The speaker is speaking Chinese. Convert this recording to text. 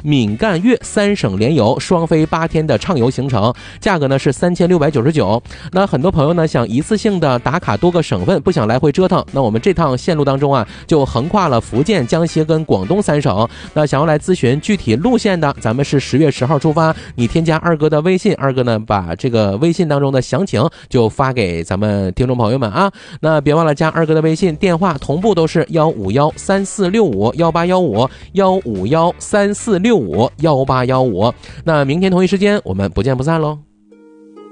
闽赣粤3省联游，双飞8天的畅游行程，价格呢是3699。那很多朋友呢想一次性的打卡多个省份，不想来回折腾，那我们这趟线路当中啊，就横跨了福建、江西跟广东3省。那想要来咨询具体路线的，咱们是10月10号出发，你添加二哥的微信，二哥呢把这个微信当中的详情就发给咱们听众朋友们啊。那别忘了加二哥的微信，电话同步都是15134651815，15134651815。那明天同一时间我们不见不散喽。